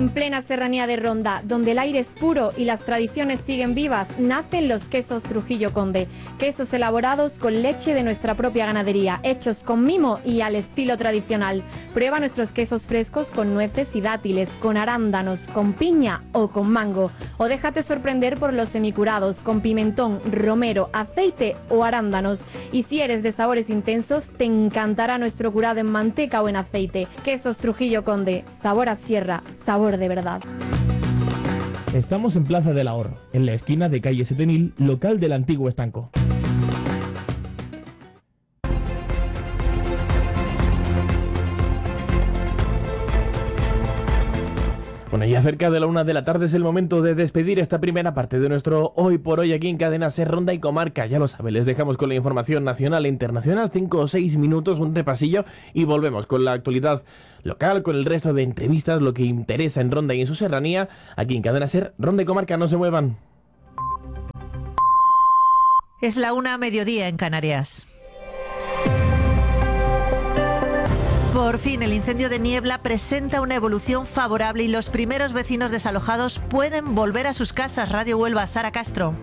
En plena serranía de Ronda, donde el aire es puro y las tradiciones siguen vivas, nacen los quesos Trujillo Conde. Quesos elaborados con leche de nuestra propia ganadería, hechos con mimo y al estilo tradicional. Prueba nuestros quesos frescos con nueces y dátiles, con arándanos, con piña o con mango. O déjate sorprender por los semicurados, con pimentón, romero, aceite o arándanos. Y si eres de sabores intensos, te encantará nuestro curado en manteca o en aceite. Quesos Trujillo Conde, sabor a sierra, sabor de verdad. Estamos en Plaza del Ahorro, en la esquina de calle Setenil, local del antiguo estanco. Bueno, ya cerca de la 1 de la tarde es el momento de despedir esta primera parte de nuestro Hoy por Hoy aquí en Cadena Ser, Ronda y Comarca. Ya lo sabe, les dejamos con la información nacional e internacional, 5 o 6 minutos, un repasillo y volvemos con la actualidad local, con el resto de entrevistas, lo que interesa en Ronda y en su serranía, aquí en Cadena Ser, Ronda y Comarca. No se muevan. Es la 1 a mediodía en Canarias. Por fin, el incendio de Niebla presenta una evolución favorable y los primeros vecinos desalojados pueden volver a sus casas. Radio Huelva, Sara Castro.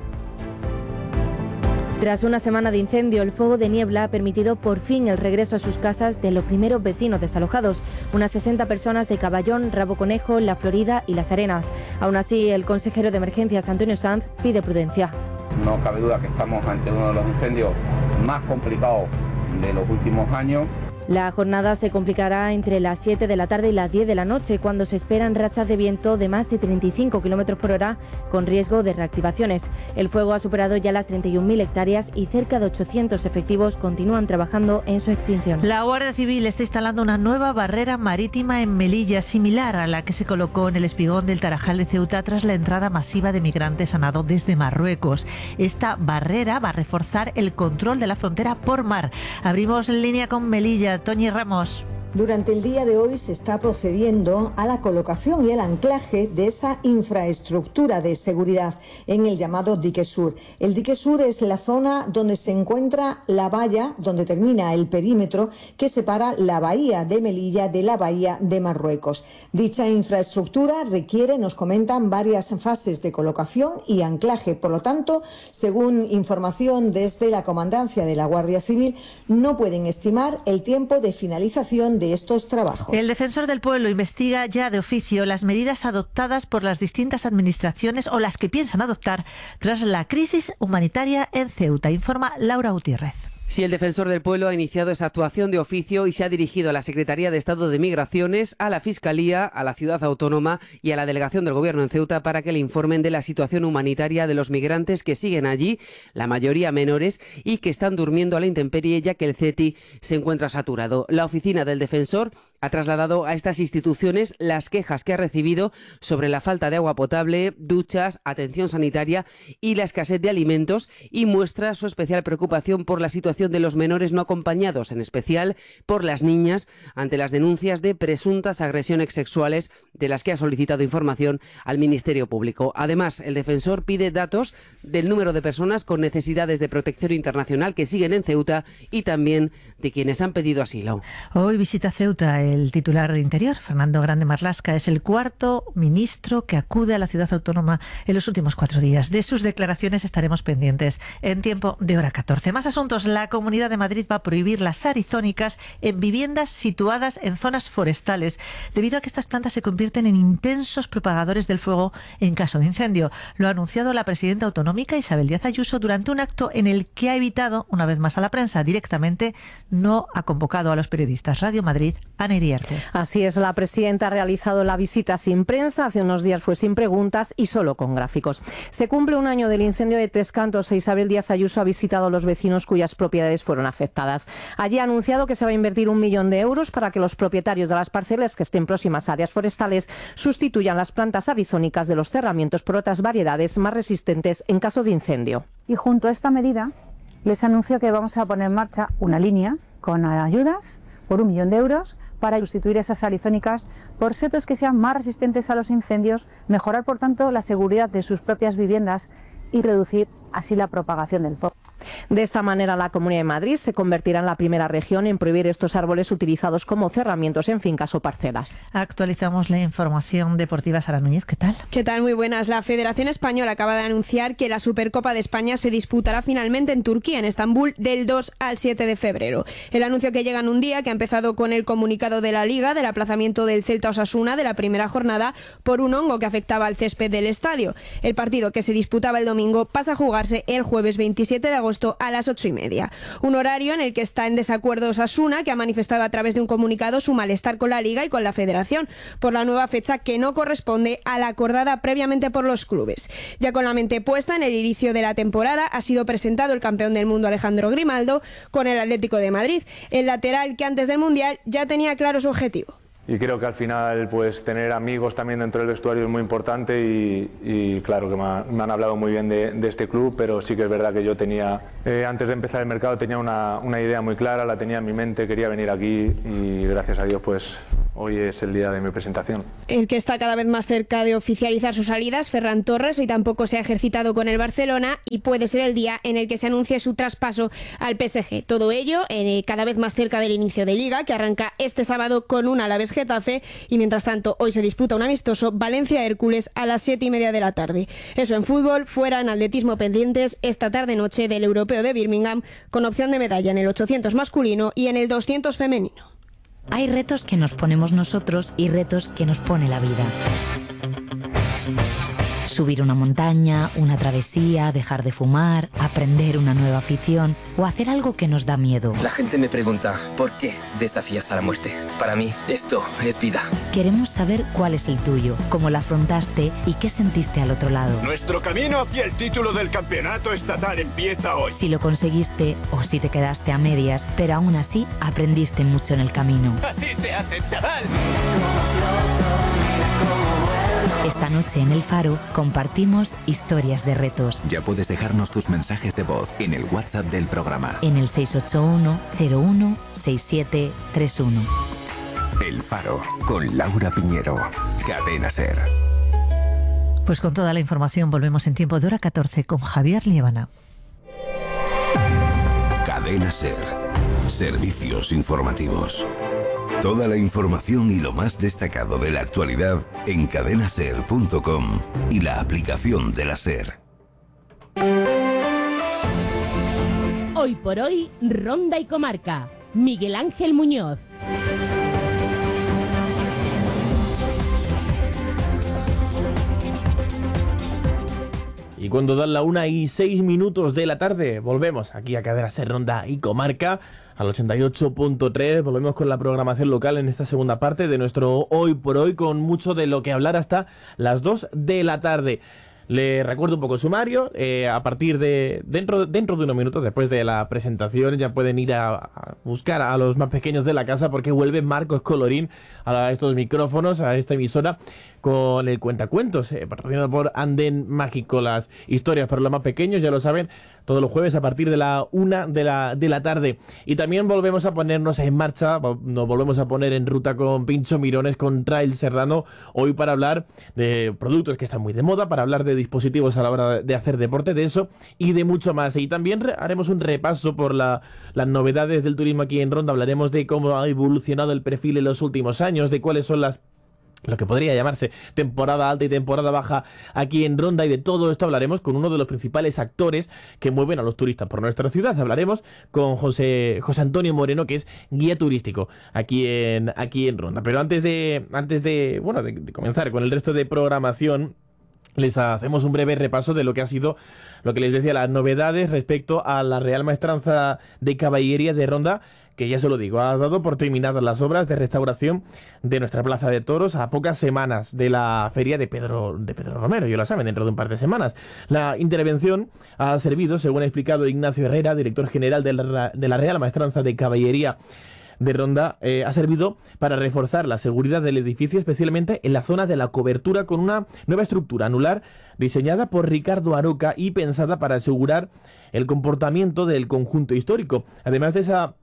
Tras una semana de incendio, el fuego de Niebla ha permitido por fin el regreso a sus casas de los primeros vecinos desalojados, unas 60 personas de Caballón, Rabo Conejo, La Florida y Las Arenas. Aún así, el consejero de Emergencias, Antonio Sanz, pide prudencia. No cabe duda que estamos ante uno de los incendios más complicados de los últimos años. La jornada se complicará entre las 7 de la tarde y las 10 de la noche, cuando se esperan rachas de viento de más de 35 km por hora, con riesgo de reactivaciones. El fuego ha superado ya las 31.000 hectáreas y cerca de 800 efectivos continúan trabajando en su extinción. La Guardia Civil está instalando una nueva barrera marítima en Melilla, similar a la que se colocó en el espigón del Tarajal de Ceuta tras la entrada masiva de migrantes a nado desde Marruecos. Esta barrera va a reforzar el control de la frontera por mar. Abrimos línea con Melilla. Toñi Ramos. Durante el día de hoy se está procediendo a la colocación y el anclaje de esa infraestructura de seguridad en el llamado dique sur. El dique sur es la zona donde se encuentra la valla, donde termina el perímetro que separa la bahía de Melilla de la bahía de Marruecos. Dicha infraestructura requiere, nos comentan, varias fases de colocación y anclaje. Por lo tanto, según información desde la Comandancia de la Guardia Civil, no pueden estimar el tiempo de finalización de estos trabajos. El Defensor del Pueblo investiga ya de oficio las medidas adoptadas por las distintas administraciones o las que piensan adoptar tras la crisis humanitaria en Ceuta, informa Laura Gutiérrez. Sí, el Defensor del Pueblo ha iniciado esa actuación de oficio y se ha dirigido a la Secretaría de Estado de Migraciones, a la Fiscalía, a la Ciudad Autónoma y a la Delegación del Gobierno en Ceuta para que le informen de la situación humanitaria de los migrantes que siguen allí, la mayoría menores, y que están durmiendo a la intemperie ya que el CETI se encuentra saturado. La oficina del Defensor ha trasladado a estas instituciones las quejas que ha recibido sobre la falta de agua potable, duchas, atención sanitaria y la escasez de alimentos, y muestra su especial preocupación por la situación de los menores no acompañados, en especial por las niñas, ante las denuncias de presuntas agresiones sexuales de las que ha solicitado información al Ministerio Público. Además, el Defensor pide datos del número de personas con necesidades de protección internacional que siguen en Ceuta y también de quienes han pedido asilo. Hoy visita Ceuta el titular de Interior, Fernando Grande Marlaska. Es el cuarto ministro que acude a la ciudad autónoma en los últimos 4 días. De sus declaraciones estaremos pendientes en tiempo de hora 14. Más asuntos. La Comunidad de Madrid va a prohibir las arizónicas en viviendas situadas en zonas forestales, debido a que estas plantas se convierten en intensos propagadores del fuego en caso de incendio. Lo ha anunciado la presidenta autonómica Isabel Díaz Ayuso durante un acto en el que ha evitado, una vez más a la prensa directamente, no ha convocado a los periodistas. Radio Madrid, Ana Iriarte. Así es, la presidenta ha realizado la visita sin prensa, hace unos días fue sin preguntas y solo con gráficos. Se cumple un año del incendio de Tres Cantos e Isabel Díaz Ayuso ha visitado a los vecinos cuyas propiedades fueron afectadas. Allí ha anunciado que se va a invertir 1 millón de euros para que los propietarios de las parcelas que estén próximas a áreas forestales sustituyan las plantas arizónicas de los cerramientos por otras variedades más resistentes en caso de incendio. Y junto a esta medida les anuncio que vamos a poner en marcha una línea con ayudas por 1 millón de euros para sustituir esas arizónicas por setos que sean más resistentes a los incendios, mejorar por tanto la seguridad de sus propias viviendas y reducir así la propagación del fuego. De esta manera, la Comunidad de Madrid se convertirá en la primera región en prohibir estos árboles utilizados como cerramientos en fincas o parcelas. Actualizamos la información deportiva. Sara Núñez, ¿qué tal? ¿Qué tal? Muy buenas. La Federación Española acaba de anunciar que la Supercopa de España se disputará finalmente en Turquía, en Estambul, del 2 al 7 de febrero. El anuncio que llega en un día que ha empezado con el comunicado de la Liga del aplazamiento del Celta Osasuna de la primera jornada por un hongo que afectaba al césped del estadio. El partido, que se disputaba el domingo, pasa a jugarse el jueves 27 de agosto a las 8:30. Un horario en el que está en desacuerdo Osasuna, que ha manifestado a través de un comunicado su malestar con la Liga y con la Federación por la nueva fecha que no corresponde a la acordada previamente por los clubes. Ya con la mente puesta en el inicio de la temporada, ha sido presentado el campeón del mundo Alejandro Grimaldo con el Atlético de Madrid, el lateral que antes del Mundial ya tenía claro su objetivo. Y creo que al final pues tener amigos también dentro del vestuario es muy importante y claro que me han hablado muy bien de este club, pero sí que es verdad que yo tenía, antes de empezar el mercado tenía una idea muy clara, la tenía en mi mente, quería venir aquí y gracias a Dios pues hoy es el día de mi presentación. El que está cada vez más cerca de oficializar sus salidas, Ferran Torres, hoy tampoco se ha ejercitado con el Barcelona y puede ser el día en el que se anuncie su traspaso al PSG. Todo ello cada vez más cerca del inicio de Liga, que arranca este sábado con un Alavés Getafe, y mientras tanto hoy se disputa un amistoso Valencia-Hércules a las 7:30 de la tarde. Eso en fútbol. Fuera, en atletismo, pendientes esta tarde-noche del Europeo de Birmingham, con opción de medalla en el 800 masculino y en el 200 femenino. Hay retos que nos ponemos nosotros y retos que nos pone la vida. Subir una montaña, una travesía, dejar de fumar, aprender una nueva afición o hacer algo que nos da miedo. La gente me pregunta, ¿por qué desafías a la muerte? Para mí, esto es vida. Queremos saber cuál es el tuyo, cómo la afrontaste y qué sentiste al otro lado. Nuestro camino hacia el título del campeonato estatal empieza hoy. Si lo conseguiste o si te quedaste a medias, pero aún así aprendiste mucho en el camino. Así se hace, chaval. Esta noche en El Faro compartimos historias de retos. Ya puedes dejarnos tus mensajes de voz en el WhatsApp del programa. En el 681 01 6731. El Faro, con Laura Piñero. Cadena SER. Pues con toda la información volvemos en tiempo de hora 14 con Javier Liébana. Cadena SER. Servicios informativos. Toda la información y lo más destacado de la actualidad en cadenaser.com y la aplicación de la SER. Hoy por hoy, Ronda y Comarca. Miguel Ángel Muñoz. Y cuando dan la 1:06 de la tarde, volvemos aquí a Cadena SER Ronda y Comarca, al 88.3, volvemos con la programación local en esta segunda parte de nuestro Hoy por Hoy, con mucho de lo que hablar hasta las 2 de la tarde. Le recuerdo un poco el sumario. A partir de dentro de unos minutos, después de la presentación, ya pueden ir a buscar a los más pequeños de la casa, porque vuelve Marcos Colorín a estos micrófonos, a esta emisora, con el Cuentacuentos, patrocinado por Andén Mágico. Las historias para los más pequeños, ya lo saben, todos los jueves a partir de la 1 de la tarde. Y también volvemos a ponernos en marcha, nos volvemos a poner en ruta con Pincho Mirones, con Trail Serrano, hoy para hablar de productos que están muy de moda, para hablar de dispositivos a la hora de hacer deporte, de eso y de mucho más. Y también haremos un repaso por las novedades del turismo aquí en Ronda. Hablaremos de cómo ha evolucionado el perfil en los últimos años, de cuáles son lo que podría llamarse temporada alta y temporada baja aquí en Ronda, y de todo esto hablaremos con uno de los principales actores que mueven a los turistas por nuestra ciudad. Hablaremos con José Antonio Moreno, que es guía turístico aquí en Ronda. Pero antes de comenzar con el resto de programación, les hacemos un breve repaso de lo que ha sido, lo que les decía, las novedades respecto a la Real Maestranza de Caballería de Ronda, que ya se lo digo, ha dado por terminadas las obras de restauración de nuestra Plaza de Toros a pocas semanas de la feria de Pedro Romero, ya lo saben, dentro de un par de semanas. La intervención ha servido, según ha explicado Ignacio Herrera, director general de la Real Maestranza de Caballería de Ronda, ha servido para reforzar la seguridad del edificio, especialmente en la zona de la cobertura, con una nueva estructura anular diseñada por Ricardo Aroca y pensada para asegurar el comportamiento del conjunto histórico. Además de esa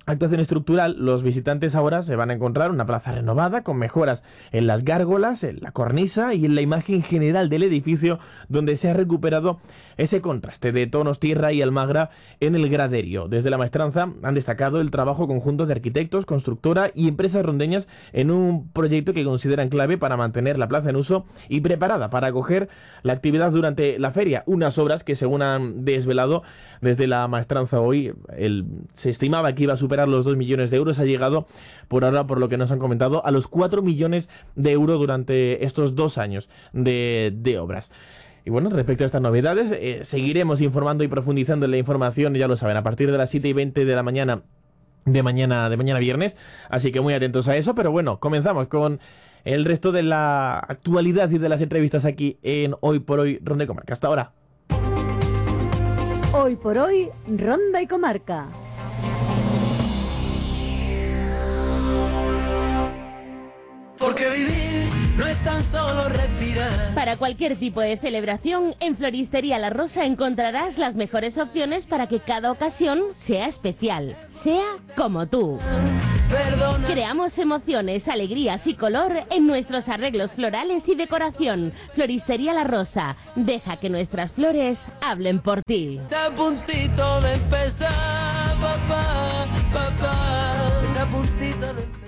actuación estructural, los visitantes ahora se van a encontrar una plaza renovada con mejoras en las gárgolas, en la cornisa y en la imagen general del edificio, donde se ha recuperado ese contraste de tonos tierra y almagra en el graderio. Desde la maestranza han destacado el trabajo conjunto de arquitectos, constructora y empresas rondeñas en un proyecto que consideran clave para mantener la plaza en uso y preparada para acoger la actividad durante la feria. Unas obras que, según han desvelado desde la maestranza hoy, se estimaba que iba a superar los 2 millones de euros, ha llegado por ahora, por lo que nos han comentado, a los 4 millones de euros durante estos 2 años de obras. Y bueno, respecto a estas novedades, seguiremos informando y profundizando en la información, ya lo saben, a partir de las 7:20 de la mañana de mañana viernes, así que muy atentos a eso. Pero bueno, comenzamos con el resto de la actualidad y de las entrevistas aquí en Hoy por Hoy Ronda y Comarca. Hasta ahora. Hoy por Hoy Ronda y Comarca. Porque vivir no es tan solo respirar. Para cualquier tipo de celebración, en Floristería La Rosa encontrarás las mejores opciones para que cada ocasión sea especial, sea como tú. Perdona. Creamos emociones, alegrías y color en nuestros arreglos florales y decoración. Floristería La Rosa, deja que nuestras flores hablen por ti. Está a puntito de empezar, papá, está a puntito de empezar.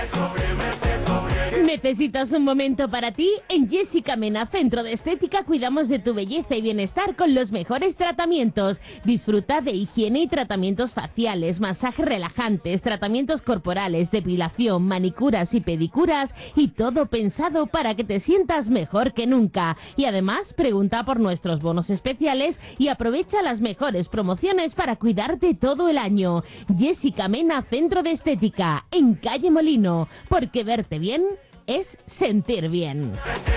¿Necesitas un momento para ti? En Jessica Mena, Centro de Estética, cuidamos de tu belleza y bienestar con los mejores tratamientos. Disfruta de higiene y tratamientos faciales, masajes relajantes, tratamientos corporales, depilación, manicuras y pedicuras, y todo pensado para que te sientas mejor que nunca. Y además, pregunta por nuestros bonos especiales y aprovecha las mejores promociones para cuidarte todo el año. Jessica Mena, Centro de Estética, en Calle Molino, porque verte bien es sentir bien.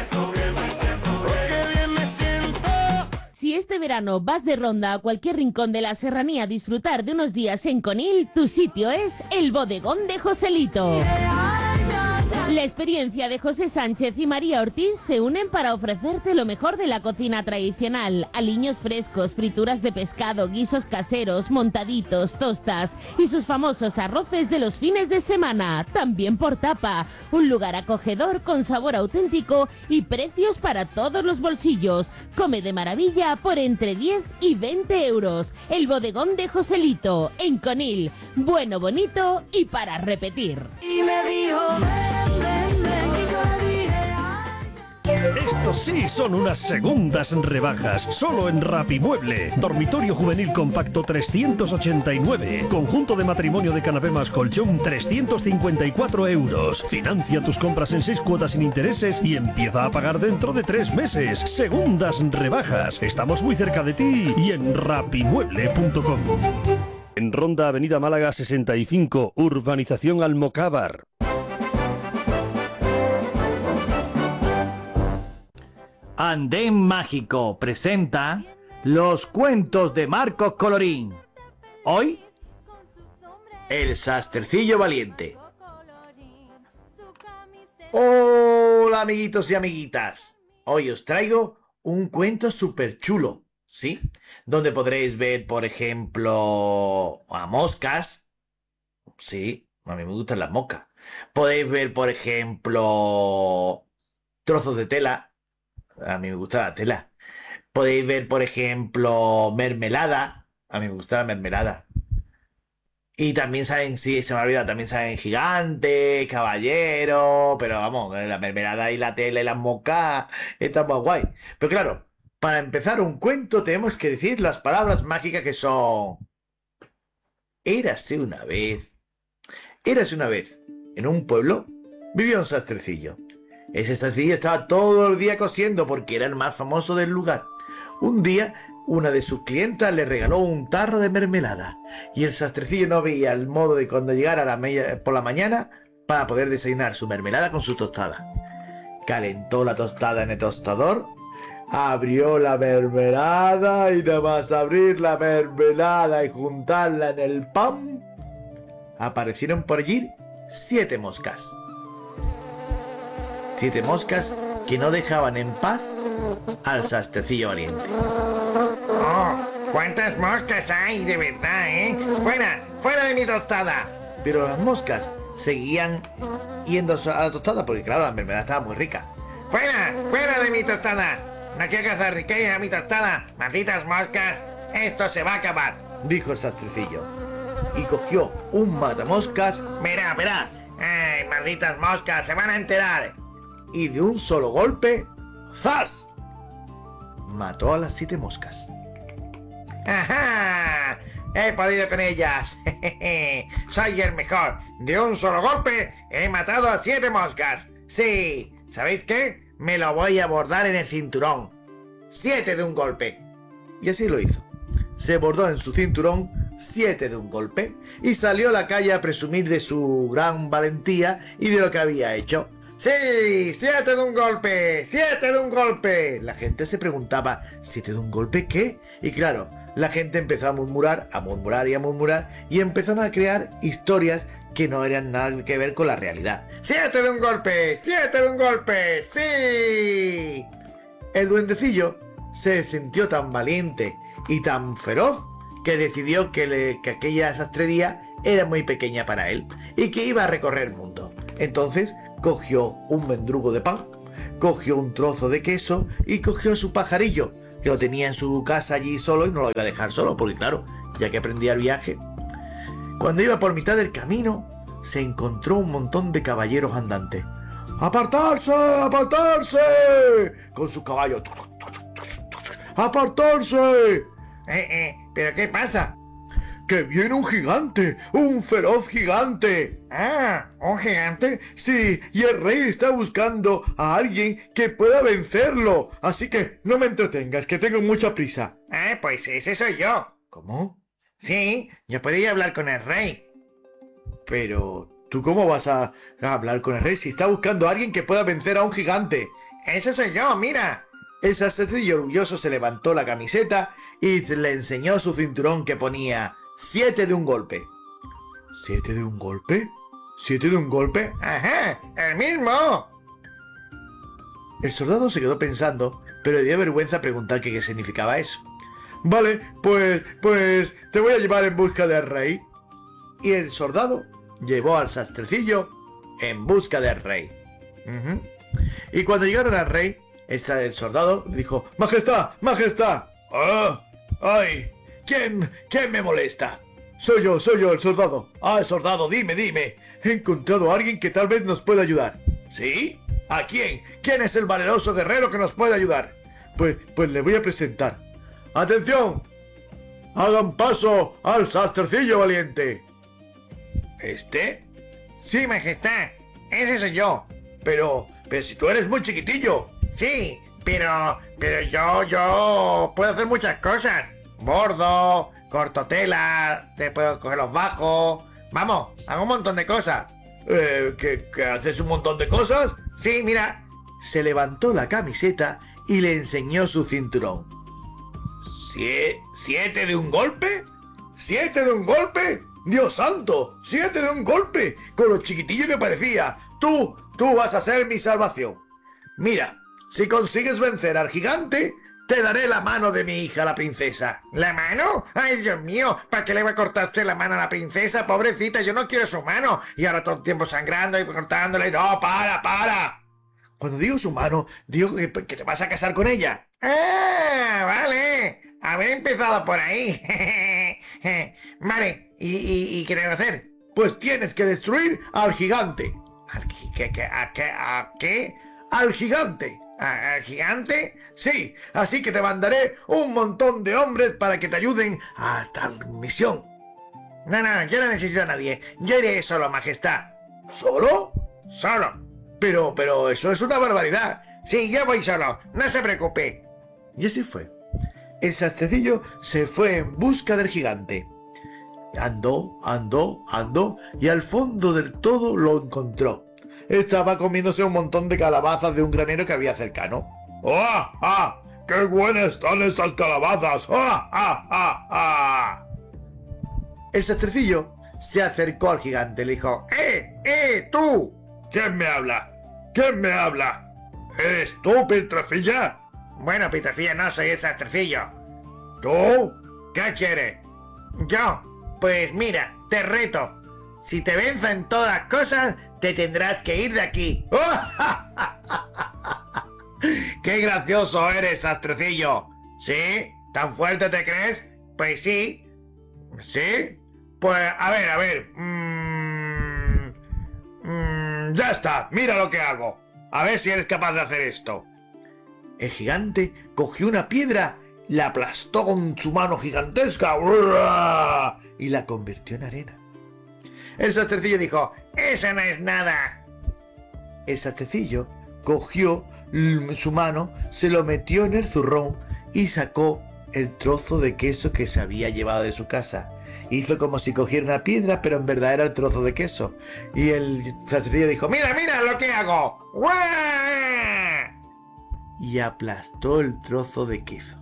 Si este verano vas de ronda a cualquier rincón de la serranía a disfrutar de unos días en Conil, tu sitio es el Bodegón de Joselito. La experiencia de José Sánchez y María Ortiz se unen para ofrecerte lo mejor de la cocina tradicional: aliños frescos, frituras de pescado, guisos caseros, montaditos, tostas y sus famosos arroces de los fines de semana, también por tapa. Un lugar acogedor con sabor auténtico y precios para todos los bolsillos. Come de maravilla por entre 10 y 20 euros. El Bodegón de Joselito, en Conil. Bueno, bonito y para repetir. Y me dijo, Estos sí son unas segundas rebajas, solo en Rapimueble. Dormitorio juvenil compacto 389. Conjunto de matrimonio de canapé más colchón 354 euros. Financia tus compras en 6 cuotas sin intereses y empieza a pagar dentro de 3 meses. Segundas rebajas. Estamos muy cerca de ti y en rapimueble.com. En Ronda Avenida Málaga 65, Urbanización Almocávar. Andén Mágico presenta Los cuentos de Marcos Colorín. Hoy, El Sastrecillo Valiente. Hola amiguitos y amiguitas. Hoy os traigo un cuento súper chulo, ¿sí? Donde podréis ver, por ejemplo, a moscas. Sí, a mí me gustan las moscas. Podéis ver, por ejemplo, trozos de tela. A mí me gusta la tela. Podéis ver, por ejemplo, mermelada. A mí me gusta la mermelada. Y también saben, sí, se me ha olvidado, también saben gigante, caballero. Pero vamos, la mermelada y la tela y las moscas está muy guay. Pero claro, para empezar un cuento tenemos que decir las palabras mágicas que son: Érase una vez. Érase una vez. En un pueblo vivía un sastrecillo. Ese sastrecillo estaba todo el día cosiendo porque era el más famoso del lugar. Un día, una de sus clientas le regaló un tarro de mermelada y el sastrecillo no veía el modo de cuando llegara por la mañana para poder desayunar su mermelada con su tostada. Calentó la tostada en el tostador, abrió la mermelada y nada más abrir la mermelada y juntarla en el pan, aparecieron por allí 7 moscas. 7 moscas que no dejaban en paz al sastrecillo valiente. ¿Cuántas moscas hay de verdad, ¡Fuera! ¡Fuera de mi tostada! Pero las moscas seguían yendo a la tostada porque, claro, la mermelada estaba muy rica. ¡Fuera! ¡Fuera de mi tostada! No quiero cazar riqueza a mi tostada. ¡Malditas moscas! ¡Esto se va a acabar!, dijo el sastrecillo. Y cogió un matamoscas. ¡Verá! ¡Ay, malditas moscas! ¡Se van a enterar! Y de un solo golpe, ¡zas!, mató a las 7 moscas. ¡Ajá! ¡He podido con ellas! ¡Soy el mejor! De un solo golpe he matado a 7 moscas. Sí, ¿sabéis qué? Me lo voy a bordar en el cinturón. 7 de un golpe. Y así lo hizo. Se bordó en su cinturón 7 de un golpe y salió a la calle a presumir de su gran valentía y de lo que había hecho. ¡Sí! 7 de un golpe. 7 de un golpe. La gente se preguntaba, ¿7 de un golpe qué? Y claro, la gente empezó a murmurar y empezaron a crear historias que no eran nada que ver con la realidad. ¡7 de un golpe! 7 de un golpe. ¡Sí! El duendecillo se sintió tan valiente y tan feroz que decidió que aquella sastrería era muy pequeña para él y que iba a recorrer el mundo. Entonces cogió un mendrugo de pan, cogió un trozo de queso y cogió su pajarillo, que lo tenía en su casa allí solo y no lo iba a dejar solo, porque claro, ya que aprendía el viaje. Cuando iba por mitad del camino, se encontró un montón de caballeros andantes. ¡Apartarse! ¡Apartarse! Con sus caballos. ¡Apartarse! ¿Pero qué pasa? ¡Que viene un gigante! ¡Un feroz gigante! ¡Ah! ¿Un gigante? Sí, y el rey está buscando a alguien que pueda vencerlo. Así que no me entretengas, que tengo mucha prisa. Pues ese soy yo. ¿Cómo? Sí, yo podría hablar con el rey. Pero, ¿tú cómo vas a hablar con el rey si está buscando a alguien que pueda vencer a un gigante? ¡Ese soy yo, mira! El sastrecillo orgulloso se levantó la camiseta y le enseñó su cinturón que ponía 7 de un golpe. ¿7 de un golpe? ¿7 de un golpe? ¡Ajá! ¡El mismo! El soldado se quedó pensando, pero le dio vergüenza preguntar qué significaba eso. Vale, pues te voy a llevar en busca del rey. Y el soldado llevó al sastrecillo en busca del rey. Y cuando llegaron al rey, el soldado dijo: ¡Majestad! ¡Majestad! ¡Ah! ¡Ay! ¿Quién me molesta? Soy yo, el soldado. Ah, el soldado, dime. He encontrado a alguien que tal vez nos pueda ayudar. ¿Sí? ¿A quién? ¿Quién es el valeroso guerrero que nos puede ayudar? Pues le voy a presentar. ¡Atención! ¡Hagan paso al sastrecillo valiente! ¿Este? Sí, majestad. Ese soy yo. Pero si tú eres muy chiquitillo. Sí, pero yo puedo hacer muchas cosas. Bordo, corto tela, te puedo coger los bajos. Vamos, hago un montón de cosas. ¿Que haces un montón de cosas? Sí, mira. Se levantó la camiseta y le enseñó su cinturón. ¿7 de un golpe? ¿7 de un golpe? ¡Dios santo! ¡7 de un golpe! Con lo chiquitillo que parecía. Tú vas a ser mi salvación. Mira, si consigues vencer al gigante, te daré la mano de mi hija, la princesa. ¿La mano? ¡Ay, Dios mío! ¿Para qué le va a cortar usted la mano a la princesa? Pobrecita, yo no quiero su mano. Y ahora todo el tiempo sangrando y cortándole. ¡No, para! Cuando digo su mano, digo que te vas a casar con ella. ¡Ah, vale! Haber empezado por ahí. Vale, ¿y qué debo hacer? Pues tienes que destruir al gigante. ¿A qué? ¡Al gigante! ¿Al gigante? Sí, así que te mandaré un montón de hombres para que te ayuden a esta misión. No, yo no necesito a nadie. Yo iré solo, majestad. ¿Solo? Solo. Pero eso es una barbaridad. Sí, yo voy solo, no se preocupe. Y así fue. El sastrecillo se fue en busca del gigante. Andó, y al fondo del todo lo encontró. Estaba comiéndose un montón de calabazas de un granero que había cercano. ¡Ah! ¡Qué buenas están esas calabazas! ¡Ah! El sastrecillo se acercó al gigante y le dijo: tú! ¿Quién me habla? ¿Eres tú, Pietrafilla? Bueno, Pietrafilla no, soy el sastrecillo. ¿Tú? ¿Qué quieres? Yo, pues mira, te reto. Si te venzo en todas las cosas, te tendrás que ir de aquí. ¡Qué gracioso eres, sastrecillo! ¿Sí? ¿Tan fuerte te crees? Pues sí. ¿Sí? Pues, a ver. Ya está, mira lo que hago. A ver si eres capaz de hacer esto. El gigante cogió una piedra, la aplastó con su mano gigantesca y la convirtió en arena. El sastrecillo dijo: ¡eso no es nada! El sastrecillo cogió su mano, se lo metió en el zurrón y sacó el trozo de queso que se había llevado de su casa. Hizo como si cogiera una piedra, pero en verdad era el trozo de queso. Y el sastrecillo dijo: ¡Mira lo que hago! ¡Uah! Y aplastó el trozo de queso.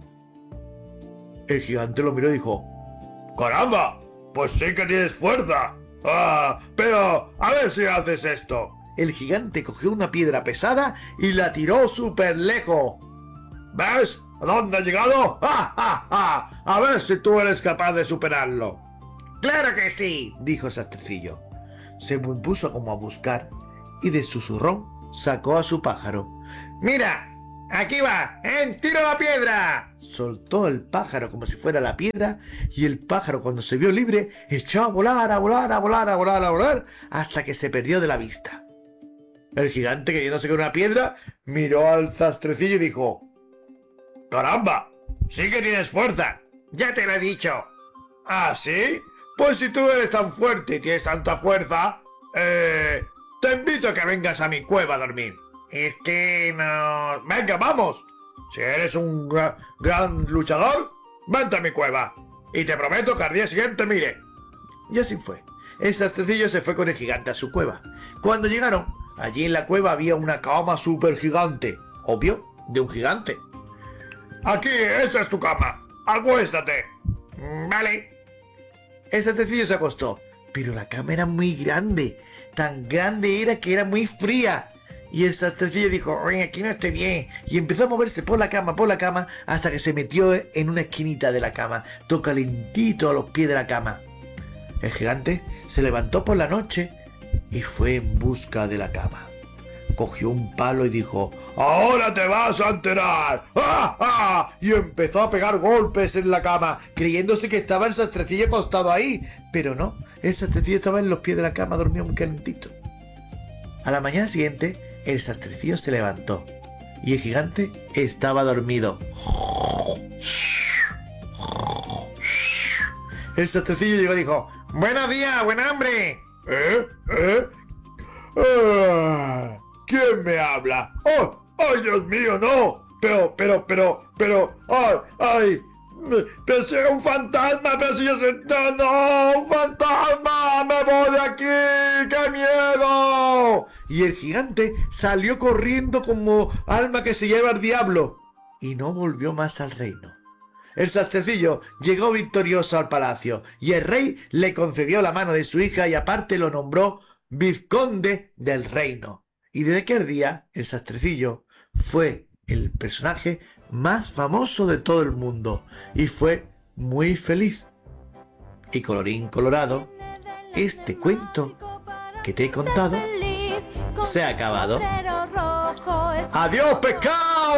El gigante lo miró y dijo: ¡Caramba! Pues sí que tienes fuerza. Pero a ver si haces esto. El gigante cogió una piedra pesada y la tiró súper lejos. ¿Ves? ¿A dónde ha llegado? A ver si tú eres capaz de superarlo. ¡Claro que sí!, dijo el sastrecillo. Se puso como a buscar y de su zurrón sacó a su pájaro. ¡Mira! ¡Aquí va! ¡Tiro la piedra! Soltó el pájaro como si fuera la piedra y el pájaro, cuando se vio libre, echó a volar hasta que se perdió de la vista. El gigante, creyéndose que era una piedra, miró al sastrecillo y dijo: ¡Caramba! ¡Sí que tienes fuerza! ¡Ya te lo he dicho! ¿Ah, sí? Pues si tú eres tan fuerte y tienes tanta fuerza, te invito a que vengas a mi cueva a dormir. Es que no... ¡Venga, vamos! Si eres un gran luchador, vente a mi cueva. Y te prometo que al día siguiente mire. Y así fue. El sastrecillo se fue con el gigante a su cueva. Cuando llegaron, allí en la cueva había una cama súper gigante. Obvio, de un gigante. Aquí, esa es tu cama. Acuéstate. Vale. El sastrecillo se acostó, pero la cama era muy grande. Tan grande era que era muy fría. Y el sastrecillo dijo: oye, aquí no estoy bien. Y empezó a moverse por la cama, hasta que se metió en una esquinita de la cama, todo calentito a los pies de la cama. El gigante se levantó por la noche y fue en busca de la cama. Cogió un palo y dijo: ¡ahora te vas a enterar! Y empezó a pegar golpes en la cama, creyéndose que estaba el sastrecillo acostado ahí. Pero no, el sastrecillo estaba en los pies de la cama, dormía muy calentito. A la mañana siguiente, el sastrecillo se levantó y el gigante estaba dormido. El sastrecillo llegó y dijo: ¡buenos días, buen hambre! ¿Quién me habla? ¡Oh! ¡Ay, Dios mío, no! Pero, ¡ay! ¡Pero si es un fantasma! ¡Pero si yo soy... ¡No! ¡Un fantasma! ¡Me voy de aquí! ¡Qué miedo! Y el gigante salió corriendo como alma que se lleva al diablo y no volvió más al reino. El sastrecillo llegó victorioso al palacio y el rey le concedió la mano de su hija y aparte lo nombró vizconde del reino. Y desde aquel día el sastrecillo fue el personaje más famoso de todo el mundo y fue muy feliz. Y colorín colorado, este cuento que te he contado se ha acabado. ¡Adiós, pescado!